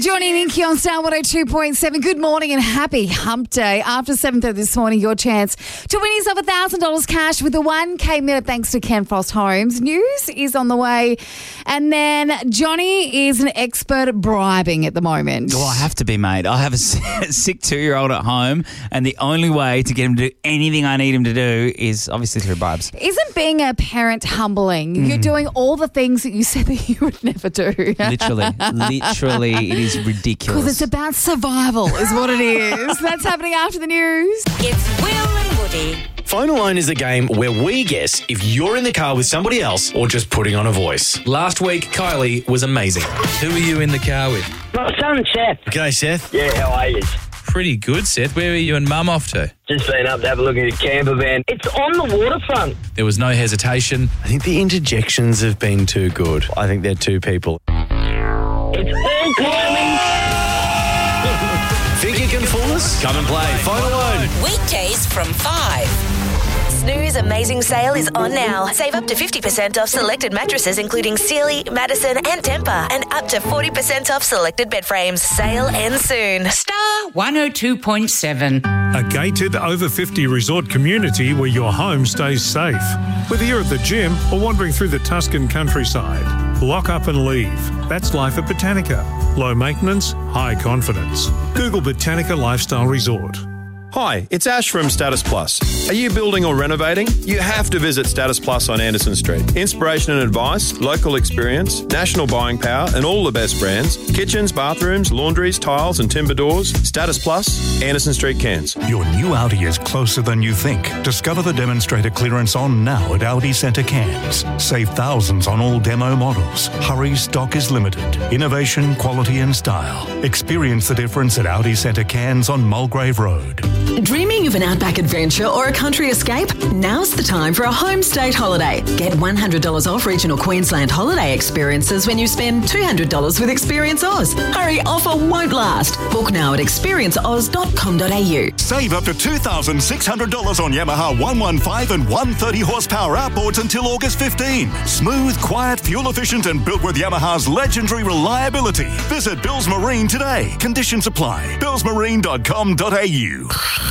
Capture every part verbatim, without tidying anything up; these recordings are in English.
Johnny and Inky on Star one oh two point seven. Good morning and happy hump day. After seven thirty this morning, your chance to win yourself one thousand dollars cash with the one K minute thanks to Ken Frost Homes. News is on the way. And then Johnny is an expert at bribing at the moment. Well, I have to be, mate. I have a sick two-year-old at home, and the only way to get him to do anything I need him to do is obviously through bribes. Isn't being a parent humbling? Mm. You're doing all the things that you said that you would never do. Literally. Literally, it is ridiculous. Because it's about survival is what it is. That's happening after the news. It's Will and Woody. Phone Alone is a game where we guess if you're in the car with somebody else or just putting on a voice. Last week, Kylie was amazing. Who are you in the car with? My son, Seth. G'day, Seth. Yeah, how are you? Pretty good, Seth. Where were you and Mum off to? Just been up to have a look at your camper van. It's on the waterfront. There was no hesitation. I think the interjections have been too good. I think they're two people. It's all climbing. Think you can fool us? Come and play Phone Alone. Weekdays from five. Snooze Amazing Sale is on now. Save up to fifty percent off selected mattresses including Sealy, Madison and Tempur, and up to forty percent off selected bed frames. Sale ends soon. Star one oh two point seven. A gated over fifty resort community where your home stays safe. Whether you're at the gym or wandering through the Tuscan countryside, lock up and leave. That's life at Botanica. Low maintenance, high confidence. Google Botanica Lifestyle Resort. Hi, it's Ash from Status Plus. Are you building or renovating? You have to visit Status Plus on Anderson Street. Inspiration and advice, local experience, national buying power, and all the best brands. Kitchens, bathrooms, laundries, tiles, and timber doors. Status Plus, Anderson Street, Cairns. Your new Audi is closer than you think. Discover the demonstrator clearance on now at Audi Centre Cairns. Save thousands on all demo models. Hurry, stock is limited. Innovation, quality, and style. Experience the difference at Audi Centre Cairns on Mulgrave Road. Dreaming of an outback adventure or a country escape? Now's the time for a home state holiday. Get one hundred dollars off regional Queensland holiday experiences when you spend two hundred dollars with Experience Oz. Hurry, offer won't last. Book now at experience oz dot com dot a u. Save up to two thousand six hundred dollars on Yamaha one fifteen and one thirty horsepower outboards until August fifteenth. Smooth, quiet, fuel efficient and built with Yamaha's legendary reliability. Visit Bills Marine today. Conditions apply. bills marine dot com dot a u.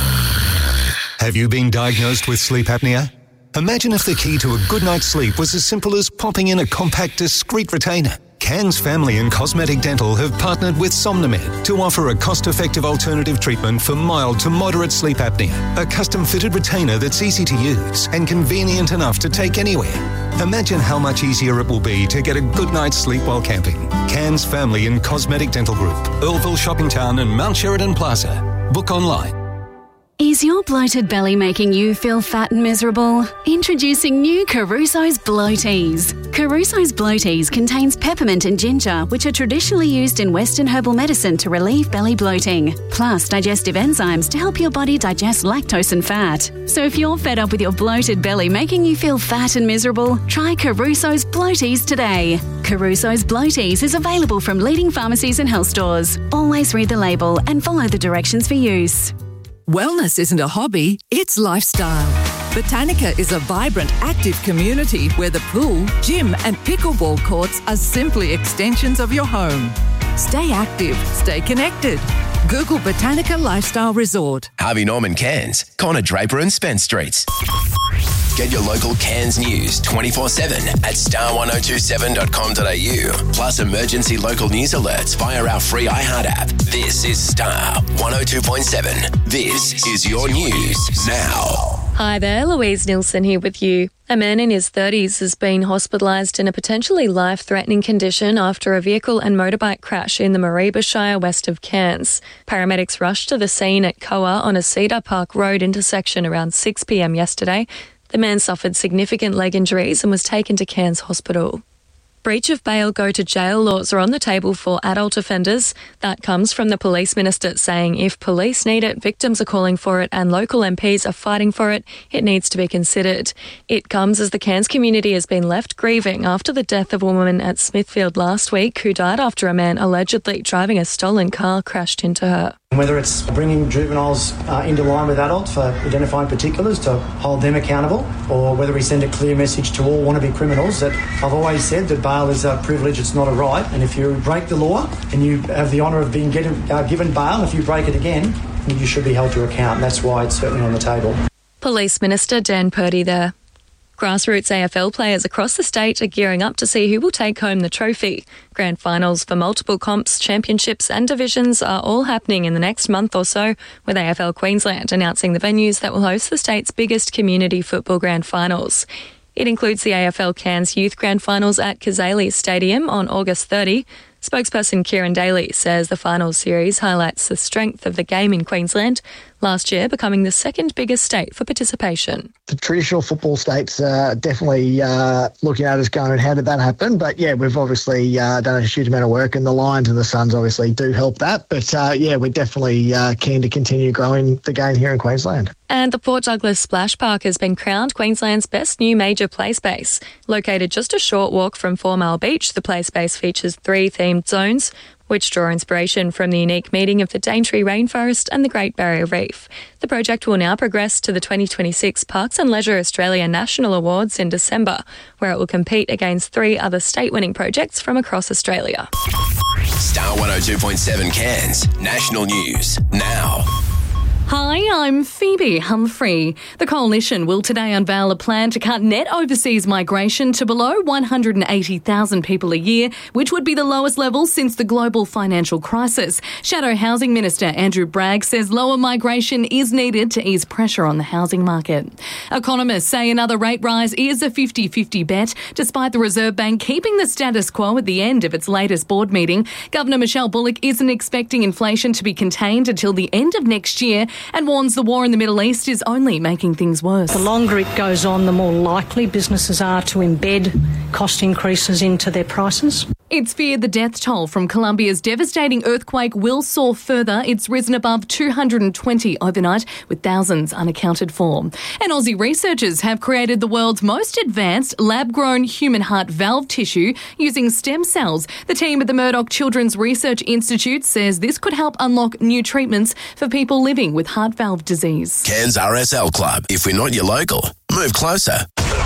Have you been diagnosed with sleep apnea? Imagine if the key to a good night's sleep was as simple as popping in a compact, discreet retainer. Cairns Family and Cosmetic Dental have partnered with Somnomed to offer a cost-effective alternative treatment for mild to moderate sleep apnea. A custom-fitted retainer that's easy to use and convenient enough to take anywhere. Imagine how much easier it will be to get a good night's sleep while camping. Cairns Family and Cosmetic Dental Group, Earlville Shopping Town and Mount Sheridan Plaza. Book online. Is your bloated belly making you feel fat and miserable? Introducing new Caruso's Bloaties. Caruso's Bloaties contains peppermint and ginger, which are traditionally used in Western herbal medicine to relieve belly bloating, plus digestive enzymes to help your body digest lactose and fat. So if you're fed up with your bloated belly making you feel fat and miserable, try Caruso's Bloaties today. Caruso's Bloaties is available from leading pharmacies and health stores. Always read the label and follow the directions for use. Wellness isn't a hobby, it's lifestyle. Botanica is a vibrant, active community where the pool, gym and pickleball courts are simply extensions of your home. Stay active, stay connected. Google Botanica Lifestyle Resort. Harvey Norman Cairns, Connor Draper and Spence Streets. Get your local Cairns news twenty-four seven at star one oh two seven dot com dot a u. Plus emergency local news alerts via our free iHeart app. This is Star one oh two point seven. This is your news now. Hi there, Louise Nielsen here with you. A man in his thirties has been hospitalised in a potentially life-threatening condition after a vehicle and motorbike crash in the Mareeba Shire west of Cairns. Paramedics rushed to the scene at Koa on a Cedar Park Road intersection around six p m yesterday. The man suffered significant leg injuries and was taken to Cairns Hospital. Breach of bail go to jail laws are on the table for adult offenders. That comes from the Police Minister saying if police need it, victims are calling for it and local M Ps are fighting for it, it needs to be considered. It comes as the Cairns community has been left grieving after the death of a woman at Smithfield last week who died after a man allegedly driving a stolen car crashed into her. Whether it's bringing juveniles uh, into line with adults for identifying particulars to hold them accountable, or whether we send a clear message to all wannabe criminals that I've always said that bail is a privilege, it's not a right, and if you break the law and you have the honour of being getting, uh, given bail, if you break it again, you should be held to account, and that's why it's certainly on the table. Police Minister Dan Purdy there. Grassroots A F L players across the state are gearing up to see who will take home the trophy. Grand finals for multiple comps, championships and divisions are all happening in the next month or so, with A F L Queensland announcing the venues that will host the state's biggest community football grand finals. It includes the A F L Cairns Youth Grand Finals at Kazali Stadium on August thirtieth. Spokesperson Kieran Daly says the finals series highlights the strength of the game in Queensland, last year becoming the second biggest state for participation. The traditional football states are definitely uh, looking at us going, how did that happen? But yeah, we've obviously uh, done a huge amount of work, and the Lions and the Suns obviously do help that. But uh, yeah, we're definitely uh, keen to continue growing the game here in Queensland. And the Port Douglas Splash Park has been crowned Queensland's best new major play space. Located just a short walk from Four Mile Beach, the play space features three themed zones, which draw inspiration from the unique meeting of the Daintree Rainforest and the Great Barrier Reef. The project will now progress to the twenty twenty-six Parks and Leisure Australia National Awards in December, where it will compete against three other state-winning projects from across Australia. Star one oh two point seven Cairns National News now. Hi, I'm Phoebe Humphrey. The Coalition will today unveil a plan to cut net overseas migration to below one hundred eighty thousand people a year, which would be the lowest level since the global financial crisis. Shadow Housing Minister Andrew Bragg says lower migration is needed to ease pressure on the housing market. Economists say another rate rise is a fifty-fifty bet, despite the Reserve Bank keeping the status quo at the end of its latest board meeting. Governor Michelle Bullock isn't expecting inflation to be contained until the end of next year, and warns the war in the Middle East is only making things worse. The longer it goes on, the more likely businesses are to embed cost increases into their prices. It's feared the death toll from Colombia's devastating earthquake will soar further. It's risen above two hundred twenty overnight, with thousands unaccounted for. And Aussie researchers have created the world's most advanced lab-grown human heart valve tissue using stem cells. The team at the Murdoch Children's Research Institute says this could help unlock new treatments for people living with heart valve disease. Cairns R S L Club. If we're not your local, move closer.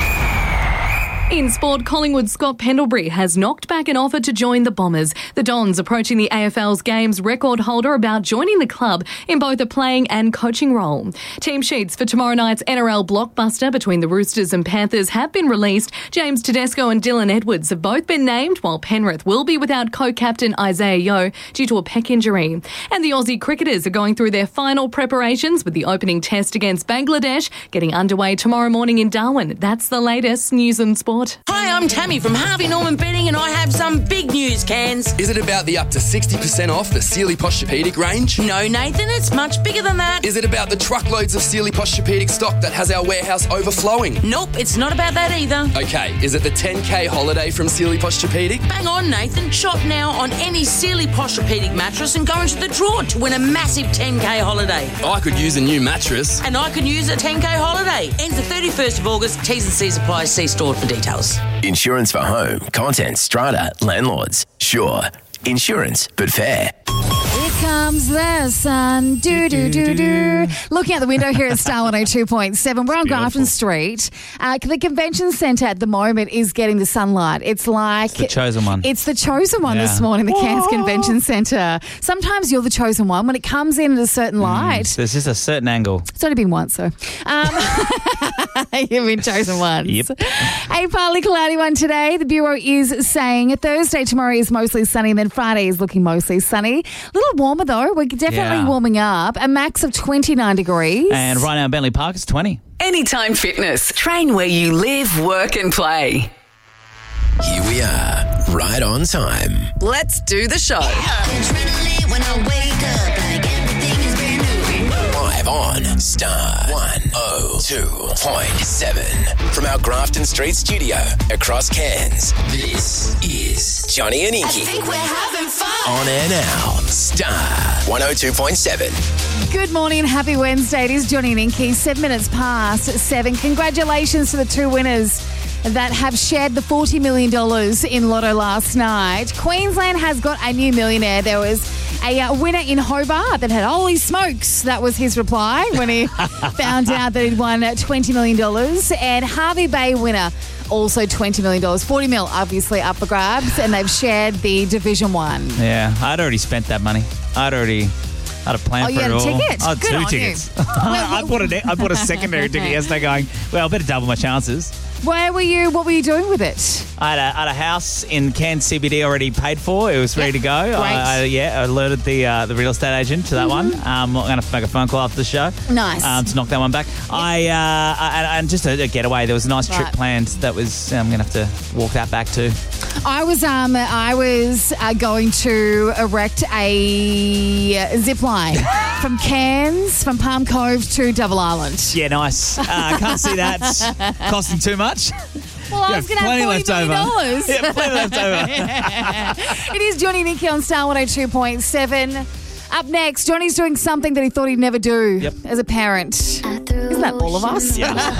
In sport, Collingwood's Scott Pendlebury has knocked back an offer to join the Bombers. The Dons approaching the A F L's games record holder about joining the club in both a playing and coaching role. Team sheets for tomorrow night's N R L blockbuster between the Roosters and Panthers have been released. James Tedesco and Dylan Edwards have both been named, while Penrith will be without co-captain Isaiah Yeo due to a pec injury. And the Aussie cricketers are going through their final preparations, with the opening test against Bangladesh getting underway tomorrow morning in Darwin. That's the latest news and sport. Hi, I'm Tammy from Harvey Norman Bedding, and I have some big news, Cairns. Is it about the up to sixty percent off the Sealy Posturepedic range? No, Nathan, it's much bigger than that. Is it about the truckloads of Sealy Posturepedic stock that has our warehouse overflowing? Nope, it's not about that either. Okay, is it the ten K holiday from Sealy Posturepedic? Bang on, Nathan. Shop now on any Sealy Posturepedic mattress and go into the draw to win a massive ten K holiday. I could use a new mattress. And I could use a ten K holiday. Ends the thirty-first of August. T's and C's apply. See store for details. Insurance for home, content, strata, landlords. Sure. Insurance, but fair. Here comes the sun. Do, do, do, do. Looking out the window here at Star one oh two point seven. We're on Grafton Street. Uh, the convention centre at the moment is getting the sunlight. It's like... It's the chosen one. It's the chosen one yeah. this morning, the Cairns Convention Centre. Sometimes you're the chosen one when it comes in at a certain light. Mm, there's just a certain angle. It's only been once, so. Um, you've been chosen once. Yep. A partly cloudy one today. The Bureau is saying Thursday, tomorrow is mostly sunny, and then Friday is looking mostly sunny. A little warmer though. We're definitely Yeah. warming up. A max of twenty-nine degrees. And right now in Bentley Park, it's twenty. Anytime Fitness. Train where you live, work and play. Here we are, right on time. Let's do the show. Live on Star one oh two point seven. From our Grafton Street studio across Cairns, this is Johnny and Inky. I think we're having fun. On air now, Star one oh two point seven. Good morning and happy Wednesday. It is Johnny and Inky, seven minutes past seven. Congratulations to the two winners that have shared the forty million dollars in Lotto last night. Queensland has got a new millionaire. There was A uh, winner in Hobart that had, holy smokes, that was his reply when he found out that he'd won twenty million dollars. And Harvey Bay winner, also twenty million dollars. forty mil obviously up for grabs, and they've shared the Division One. Yeah, I'd already spent that money. I'd already had a plan Oh, for you it had a all. ticket? I had Good two on you. tickets. I bought a I bought a secondary ticket yesterday going, well, I better double my chances. Where were you? What were you doing with it? I had a, I had a house in Cairns C B D already paid for. It was ready to go. I, I, yeah, I alerted the uh, the real estate agent to that Mm-hmm. one. Um, I'm going to make a phone call after the show. Nice. Um, to knock that one back. I uh, and, and just a, a getaway. There was a nice trip Right. planned. That was I'm going to have to walk that back too. I was um I was uh, going to erect a zip line from Cairns, from Palm Cove to Double Island. Yeah, nice. Uh, can't see that costing too much. Well, I Yeah, was going to have plenty forty left million over. dollars. Yeah, plenty left over. It is Johnny Nicky on Star one oh two point seven. Up next, Johnny's doing something that he thought he'd never do Yep. as a parent. Isn't that all of us? Yeah.